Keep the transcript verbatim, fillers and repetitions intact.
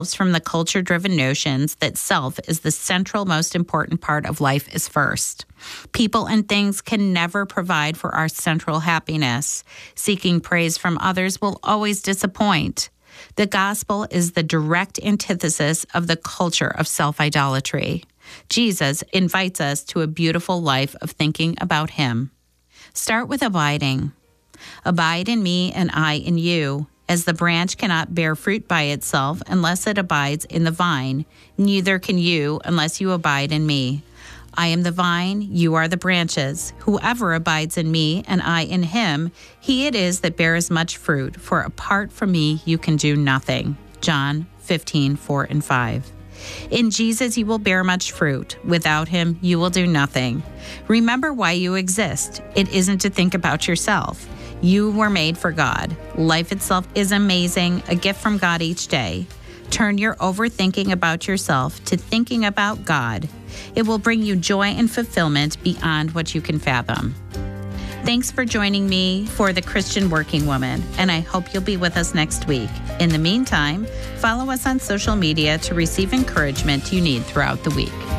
from the culture-driven notions that self is the central, most important part of life is first. People and things can never provide for our central happiness. Seeking praise from others will always disappoint. The gospel is the direct antithesis of the culture of self-idolatry. Jesus invites us to a beautiful life of thinking about him. Start with abiding. Abide in me and I in you. As the branch cannot bear fruit by itself unless it abides in the vine, neither can you unless you abide in me. I am the vine, you are the branches. Whoever abides in me and I in him, he it is that bears much fruit, for apart from me you can do nothing. John fifteen, four and five. In Jesus you will bear much fruit. Without him you will do nothing. Remember why you exist. It isn't to think about yourself. You were made for God. Life itself is amazing, a gift from God each day. Turn your overthinking about yourself to thinking about God. It will bring you joy and fulfillment beyond what you can fathom. Thanks for joining me for The Christian Working Woman, and I hope you'll be with us next week. In the meantime, follow us on social media to receive encouragement you need throughout the week.